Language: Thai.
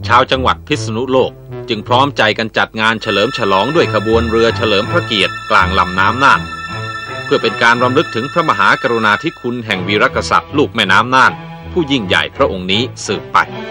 ชาวจังหวัดพิษณุโลกจึงพร้อมใจกันจัดงานเฉลิมฉลองด้วยขบวนเรือเฉลิมพระเกียรติกลางลำน้ำน่านเพื่อเป็นการรำลึกถึงพระมหากรุณาธิคุณแห่งวีรกษัตริย์ลูกแม่น้ำน่านผู้ยิ่งใหญ่พระองค์นี้สืบไป